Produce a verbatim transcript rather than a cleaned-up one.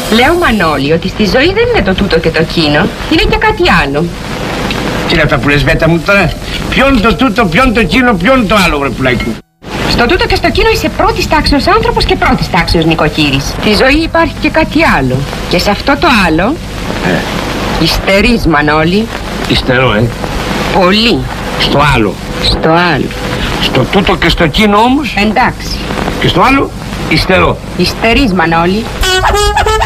Λέω, Μανώλη, ότι στη ζωή δεν είναι το τούτο και το εκείνο. Είναι και κάτι άλλο. Τι είναι αυτά που λες, Βέτα μου, τώρα? Ποιον το τούτο, ποιον το εκείνο, ποιον το άλλο, βρε πουλάκι. Στο τούτο και στο εκείνο είσαι πρώτης τάξεως άνθρωπος και πρώτης τάξεως νοικοκύρης. Στη ζωή υπάρχει και κάτι άλλο. Και σε αυτό το άλλο... Ε. Υστερείς, Μανώλη. Υστερώ, ε. Πολύ. Στο άλλο. Στο άλλο. Στο τούτο και στο εκείνο όμως. Εντάξει. Και στο άλλο, υστερώ. Υστερείς, Μανώλη.